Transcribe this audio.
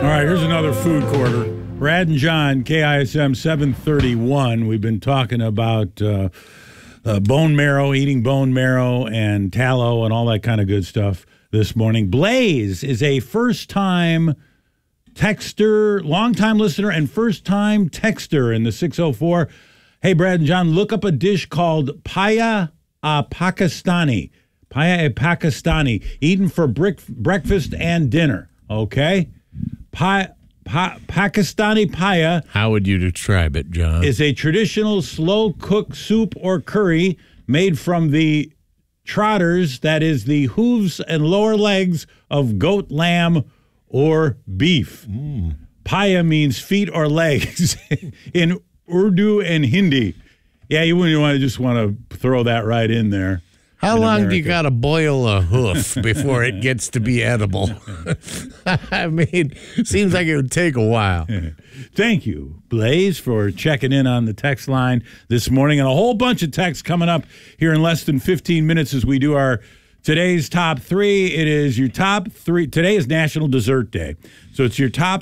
All right, here's another food quarter. Brad and John, KISM 731. We've been talking about bone marrow, eating bone marrow and tallow and all that kind of good stuff this morning. Blaze is a first-time texter, long-time listener, and first-time texter in the 604. Hey, Brad and John, look up a dish called Paya Pakistani. Paya Pakistani, eaten for breakfast and dinner. Okay? Pakistani paya. How would you describe it, John? Is a traditional slow-cooked soup or curry made from the trotters, that is the hooves and lower legs of goat, lamb, or beef. Paya means feet or legs in Urdu and Hindi. Yeah, you wouldn't just want to throw that right in there. How long do you got to boil a hoof before it gets to be edible? I mean, seems like it would take a while. Thank you, Blaze, for checking in on the text line this morning. And a whole bunch of texts coming up here in less than 15 minutes as we do our today's top three. It is your top three. Today is National Dessert Day. So it's your top